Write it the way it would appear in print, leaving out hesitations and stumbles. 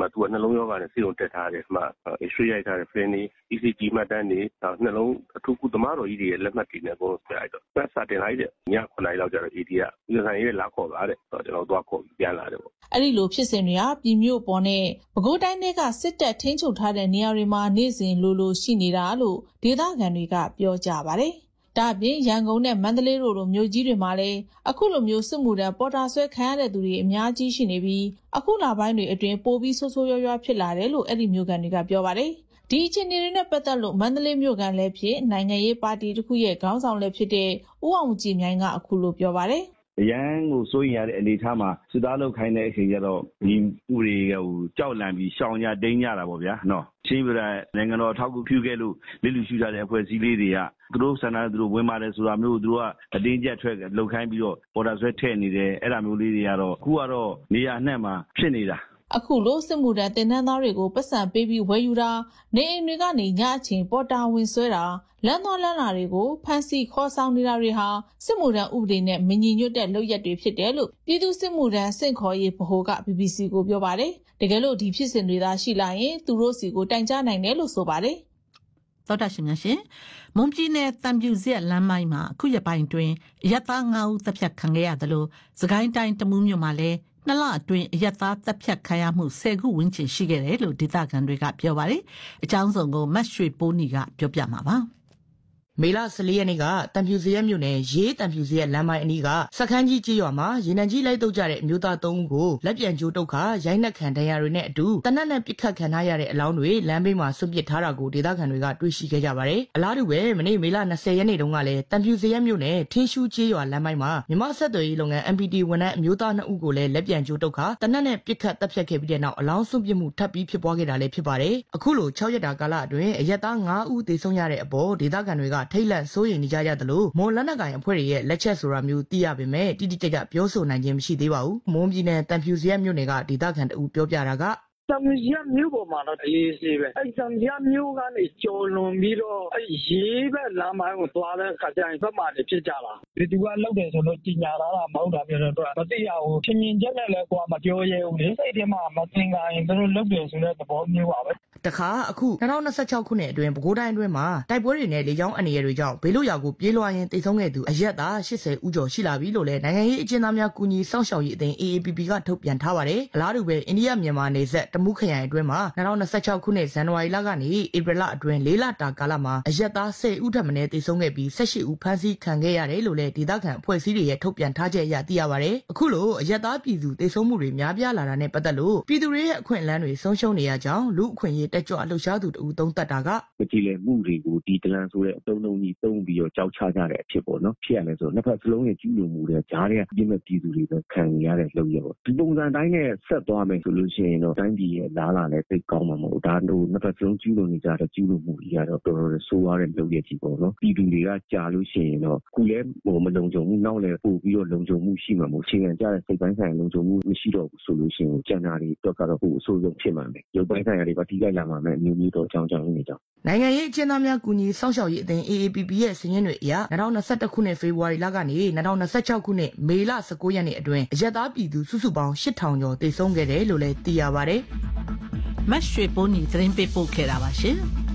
သူကနှလုံးရောဂါနဲ့ဆေးရုံတက်ထားတယ်မှာရွှေရိုက်ထားတဲ့ friend တွေ ECG မှတ်တမ်းတွေနှလုံးအထူးကုသမားတော်ကြီးတွေရဲ့လက်မှတ်တွေနဲ့ကိုပြလိုက်တော့ပတ်စာတင်လိုက်တဲ့ည9 နာရီလောက်ကျတော့ AD ကဒီဆိုင်ရဲ့လာခေါ်ပါတဲ့ကျွန်တော်တို့ကခေါ်ပြန်လာတယ်ပေါ့အဲ့ဒီလိုဖြစ်စဉ်တွေဟာပြည်မြို့ပေါ်နဲ့ပဲခူးတိုင်းတွေကစစ်တပ်ထိန်းချုပ်ထားတဲ့နေရာတွေမှာနေ့စဉ်လိုရှိနေတာလို့ဒေသခံတွေကပြောကြပါတယ်ဒါအပြင်ရန်ကုန်နဲ့မန္တလေးတို့လိုမြို့ကြီးတွေမှာလည်းအခုလိုမျိုးစစ်မှုထမ်းပေါ်တာဆွဲခံရတဲ့သူတွေအများကြီးရှိနေပြီးအခုလပိုင်းတွေအတွင်းပိုပြီးဆိုးဆိုးရွားရွားဖြစ်လာတယ်လို့အဲ့ဒီမြို့ကန်တွေကပြောပါတယ်ဒီအခြေအနေတွေနဲ့ပတ်သက်လို့မန္တလေးမြို့ကန်လည်းဖြစ်နိုင်ငံရေးပါတီတစ်ခုရဲ့ခေါင်းဆောင်လည်းဖြစ်တဲ့ဦးအောင်ကြည်မြိုင်ကအခုလိုပြောပါတယ်ရန်ကိုစိုးရင်ရတဲ့အနေထားမှာစစ်သားလုပ်ခိုင်းတဲ့အချိန်ကျတော့ဒီဥတွေကိုကြောက်လန့်ပြီးရှောင်ရတိန်ကြတာပေါ့ဗျာနော်ချင်းပြတဲ့နိုင်ငံတော်ထောက်ကူပြုခဲ့လို့လက်လူရှုထားတဲ့အဖွဲ့အစည်းလေးတွေကသူတို့ဆန္ဒသူတို့ဝင်ပါတယ်ဆိုတာမျိုးသူတို့ကအတင်းကျပ်ထွက်လုပ်ခိုင်းပြီးတော့ပေါ်တာဆွဲထည့်နေတယ်အဲ့ဒါမျိုးလေးတွေကတော့အခုကတော့နေရာနှံ့မှာဖြစ်နေတာအခုလိုစစ်မှုထမ်းတင်နန်းသားတွေကိုပတ်စံပေးပြီးဝယ်ယူတာနေအိမ်တွေကနေညအချိန်ပေါ်တာဝင်ဆွဲတာလမ်းတော်လမ်းလာတွေကိုဖမ်းဆီးခေါ်ဆောင်နေတာတွေဟာစစ်မှုထမ်းဥပဒေနဲ့မညီညွတ်တဲ့လုပ်ရက်တွေဖြစ်တယ်လို့ပြည်သူ့စစ်မှုထမ်းစင့်ခေါ်ရေးဗဟိုက BBC ကိုပြောပါတယ်တကယ်လို့ဒီဖြစ်စဉ်တွေသာရှိလာရင်သူတို့စီကိုတိုင်ကြားနိုင်တယ်လို့ဆိုပါတယ်သောတာရှင်များရှင်မွန်ပြည်နယ်တံပြူဇက်လမ်းမိုင်းမှာအခုရက်ပိုင်းတွင်အရက်သား9ဦးတပ်ဖြတ်ခံခဲ့ရတယ်လို့စကိုင်းတိုင်းတမူးမြို့မှာလည်း2 လအတွင်းအရက်သားတပ်ဖြတ်ခံရမှု10ခုဝန်းကျင်ရှိခဲ့တယ်လို့ဒေသခံတွေကပြောပါတယ်အကြောင်းစုံကိုမတ်ရွှေပိုးနီကပြောပြမှာပါမေလ14ရက်နေ့ကတံဖြူစရက်မြို့နယ်ရေးတံဖြူစရက်လမ်းမိုင်းအနီးကစခန်းကြီးကျေးရွာမှာရေနံကြီးလိုက်တုတ်ကြတဲ့အမျိုးသား3ဦးကိုလက်ပြန်ကျိုးတုတ်ခါရိုက်နှက်ခံတရားတွေနဲ့အတူတနက်နဲ့ပြစ်ခတ်ခံထားရတဲ့အလောင်းတွေလမ်းဘေးမှာဆွန့်ပစ်ထားတာကိုဒေသခံတွေကတွေ့ရှိခဲ့ကြပါတယ်။အလားတူပဲမနေ့မေလ20ရက်နေ့တုန်းကလည်းတံဖြူစရက်မြို့နယ်ထင်းရှူးကျေးရွာလမ်းမိုင်းမှာမြမဆက်သွယ်ရေးလုပ်ငန်း MPT ဝန်ထမ်းအမျိုးသား2ဦးကိုလည်းလက်ပြန်ကျိုးတုတ်ခါတနက်နဲ့ပြစ်ခတ်တပ်ဖြတ်ခဲ့ပြီးတဲ့နောက်အလောင်းဆွန့်ပစ်မှုထပ်ပြီးဖြစ်ပွားခဲ့တာလည်းဖြစ်ပါတယ်။အခုလို6ရက်တာကာလအတွင်းအရက်သား9ဦးသေဆုံးရတဲ့အပေါ်ဒေသခံတွေကထိတ်လန့်စိုးရိမ်နေကြရတယ်လို့မွန်လက်နက်ကိုင်အဖွဲ့တွေရဲ့လက်ချက်ဆိုတာမျိုးသိရပေမဲ့တိတိကျကျပြောဆိုနိုင်ခြင်းမရှိသေးပါဘူး။မွန်ပြည်နယ်တံဖြူစရက်မြို့နယ်ကဒေသခံတဦးပြောပြတာကတံမြာမျိုးပေါ်မှာတော့အေးစေးပဲအဲ့တံမြာမျိုးကနေကြော်လွန်ပြီးတော့အဲ့ရေးဘက်လမ်းမိုင်းကိုသွားတဲ့ခါကျရင်ဘက်မှာနေဖြစ်ကြတာဒီသူကလောက်တယ်ဆိုတော့ကြီးညာလာတာမဟုတ်တာပြောတဲ့အတွက်မသိရဘူးချင်းချင်းချက်နဲ့လည်းကွာမပြောရဲဘူးလေစိတ်ထဲမှာမသင်္ကာရင်သူတို့လောက်တယ်ဆိုတဲ့သဘောမျိုးပါပဲတခါအခု2026ခုနှစ်အတွင်းပဲခူးတိုင်းအတွင်းမှာတိုက်ပွဲတွေနဲ့လေကြောင်းအနေရတွေကြောင့်ဘေးလွတ်ရာကိုပြေးလွှားရင်းတိတ်ဆုံးခဲ့သူအရက်သား80ဦးကျော်ရှိလာပြီလို့လည်းနိုင်ငံရေးအကျဉ်းသားများကူညီစောင့်ရှောက်ရေးအသင်း AAPP ကထုတ်ပြန်ထားပါတယ်။အလားတူပဲအိန္ဒိယမြန်မာနယ်စပ်တမူးခရိုင်အတွင်းမှာ2026ခုနှစ်ဇန်နဝါရီလကနေဧပြီလအတွင်း4 လတာကာလမှာအရက်သား10ဦးထပ်မံတိတ်ဆုံးခဲ့ပြီး18ဦးဖမ်းဆီးခံခဲ့ရတယ်လို့လည်းဒေသခံအဖွဲ့အစည်းတွေရဲ့ထုတ်ပြန်ထားချက်အရသိရပါတယ်။အခုလိုအရက်သားပြည်သူတိတ်ဆုံးမှုတွေများပြားလာတာနဲ့ပတ်သက်လို့ပြည်သူတွေရဲ့အခွင့်အလမ်းတွေဆုံးရှုံးနေရကြောင်းလူအခွင့်အရေးတက်ကြွလှုပ်ရှားသူတဦးသုံးသပ်တာကမကြည်လည်မှုတွေကိုဒီတလန်ဆိုတဲ့အတုံးလုံးကြီးတုံးပြီးတော့ကြောက်ချကြတဲ့အဖြစ်ပေါ့နော်ဖြစ်ရလဲဆိုတော့နှစ်ဖက်စလုံးရဲ့ကျူးလွန်မှုတွေကြားထဲပြင်းမဲ့ပြည်သူတွေပဲခံရတဲ့လုပ်ရပေါ့ဒီပုံစံတိုင်းနဲ့ဆက်သွားမယ်ဆိုလို့ရှိရင်တော့တိုင်းပြည်ရဲ့လားလာလည်းသိကောင်းမှာမဟုတ်ဒါတို့နှစ်ဖက်စလုံးကျူးလွန်နေကြတဲ့ကျူးလွန်မှုတွေကတော့တော်တော်ဆိုးရတဲ့လုပ်ရကြီးပေါ့နော်ပြည်သူတွေကကြာလို့ရှိရင်တော့ခုလဲမလုံခြုံမှုနောက်လဲပို့ပြီးတော့လုံခြုံမှုရှိမှာမို့ချိန်ခံကြတဲ့စိတ်ပိုင်းဆိုင်လုံခြုံမှုမရှိတော့ဘူးဆိုလို့ရှိရင်ကျန်တာတွေတော့ကတော့ဟိုအဆိုးဆုံးဖြစ်မှာပဲရုပ်ပိုင်းဆိုင်ရာတွေပါထိခိုက်လာမှာပဲမျိုးတော့အကြောင်းနေကြောင်းနိုင်ငံရေးအကျဉ်းသားများကူညီစောင့်ရှောက်ရေးအသင်း AAPP ရဲ့စာရင်းတွေအရ2021ခုနှစ်ဖေဖော်ဝါရီလကနေ2026ခုနှစ်မေလ19ရက်နေ့အတွင်းအရက်သားပြည်သူစုစုပေါင်း8000ကျော်သေဆုံးခဲ့တယ်လို့လည်းသိရပါတယ်။မတ်ရွှေပိုးနီသတင်းပေးပို့ခဲ့တာပါရှင်။